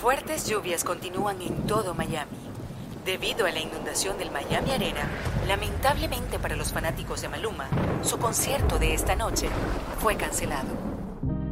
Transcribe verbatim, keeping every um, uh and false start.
Fuertes lluvias continúan en todo Miami. Debido a la inundación del Miami Arena, lamentablemente para los fanáticos de Maluma, su concierto de esta noche fue cancelado.